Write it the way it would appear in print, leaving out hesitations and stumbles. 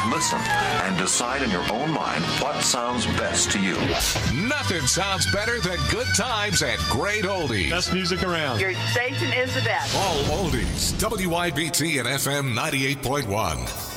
Listen and decide in your own mind what sounds best to you. Nothing sounds better than good times at Great Oldies. Best music around. Your station is the best. All oldies. WYBT and FM 98.1.